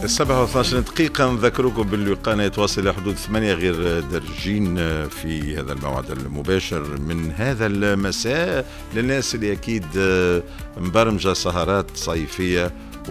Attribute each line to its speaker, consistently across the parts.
Speaker 1: 7:12 دقيقة. نذكركم باللقاء يتواصل إلى حدود 8 غير دارجين في هذا الموعد المباشر من هذا المساء للناس اللي أكيد مبرمجة سهرات صيفية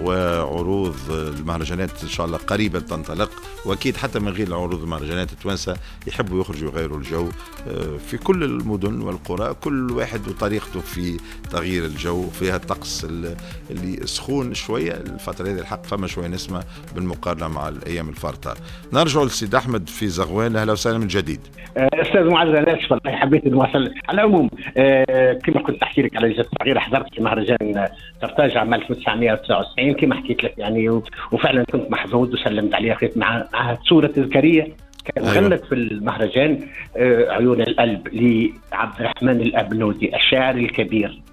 Speaker 1: وعروض المهرجانات إن شاء الله قريبا تنطلق، وأكيد حتى من غير عروض المهرجانات التوانسة يحبوا يخرجوا يغيروا الجو في كل المدن والقرى، كل واحد وطريقته في تغيير الجو. فيها الطقس اللي سخون شوية الفترة هذه، الحق فما شوية نسمة بالمقارنة مع الأيام الفارطة. نرجع للسيد أحمد في زغوان. أهلا وسهلا من جديد.
Speaker 2: أستاذ معز، أنا آسف والله حبيت نواصل. على العموم كما كنت أحكي لك على جزء صغيرة، حضرت في مهرجان قرطاج عام 1999 كما حكيت لك يعني، وفعلا كنت محظوظ وسلمت عليها، خذت معها صورة تذكارية. كان غنت في المهرجان عيون القلب لعبد الرحمن الأبنودي الشاعر الكبير.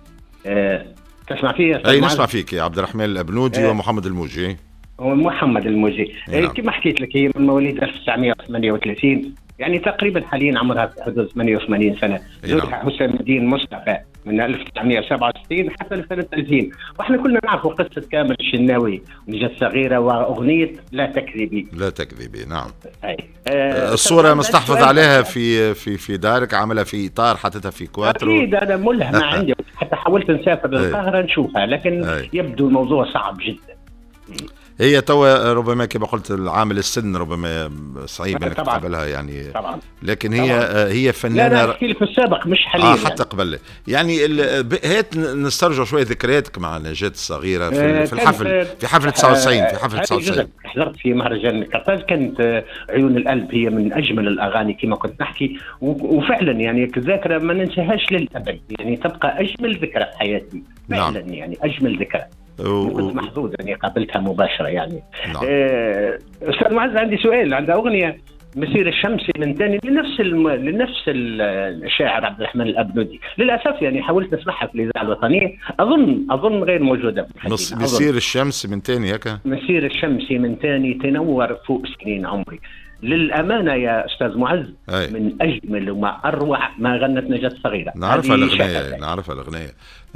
Speaker 2: تسمع فيه؟
Speaker 1: أي نسمع فيك يا عبد الرحمن الأبنودي ومحمد الموجي.
Speaker 2: ومحمد الموجي كما حكيت لك، هي من مواليد 1938 يعني تقريبا حاليا عمرها في حدود 88 سنة. زوجها حسام الدين مصطفى من 1967 حتى سنة 2000. واحنا كلنا نعرفوا قصة كامل الشناوي ونجاة صغيرة وأغنية لا تكذبي.
Speaker 1: لا تكذبي، نعم. الصورة مستحفظ عليها في دارك، عملها في إطار، حطيتها في كواترو.
Speaker 2: أكيد أنا ملهمة عندي، حتى حاولت نسافر للقاهرة نشوفها، لكن يبدو الموضوع صعب جدا.
Speaker 1: هي توا ربما كما قلت العامل السن ربما صعيب انك تقبلها يعني
Speaker 2: طبعا.
Speaker 1: لكن هي فنانه.
Speaker 2: لا نحكي في السابق مش حاليا
Speaker 1: حتى قبل يعني هات نسترجع شويه ذكرياتك مع نجاة الصغيره في الحفل في حفل 99 في حفل 99
Speaker 2: حضرت في مهرجان قرطاج. كانت عيون القلب هي من اجمل الاغاني كما كنت نحكي، وفعلا يعني الذاكره ما ننساهاش للابد، يعني تبقى اجمل ذكرى في حياتي فعلا. نعم. يعني اجمل ذكرى كنت محظوظ اني قابلتها مباشره يعني. نعم. استاذ معز، عندي سؤال. عندها اغنيه مسير الشمس من ثاني لنفس الشاعر عبد الرحمن الأبنودي. للاسف يعني حاولت اسمعها في الاذاعه الوطنيه، اظن غير موجوده في
Speaker 1: مسير الشمس من ثاني هكا.
Speaker 2: مسير الشمس من ثاني تنور فوق سنين عمري. للأمانة يا أستاذ معز من أجمل وما أروع ما غنت نجاة الصغيرة.
Speaker 1: نعرفها الأغنية.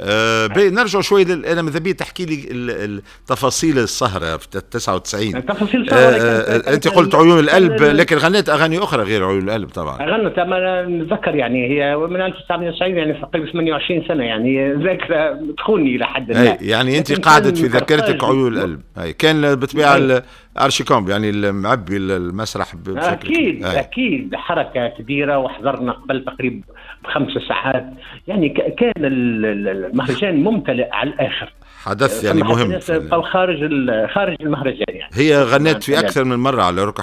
Speaker 1: نرجع شوي أنا ماذا بي تحكي لي التفاصيل السهرة في 99.
Speaker 2: تفاصيل السهرة
Speaker 1: أنت قلت عيون القلب، لكن غنيت أغاني أخرى غير عيون القلب طبعا.
Speaker 2: غنت، أنا نتذكر يعني هي من 1990 يعني تقريبا 28 سنة يعني، ذاكرة تخوني إلى حد ما.
Speaker 1: يعني أنت قاعدت في ذاكرتك عيون القلب. كان بطبيعة الارشيكومب يعني المعبي المسرح
Speaker 2: بشكل أكيد حركة كبيرة، وحضرنا قبل تقريبا ب5 ساعات يعني. كان المهرجان ممتلئ على الآخر،
Speaker 1: حدث يعني مهم
Speaker 2: خارج المهرجان يعني.
Speaker 1: هي غنت في أكثر من مرة على ركح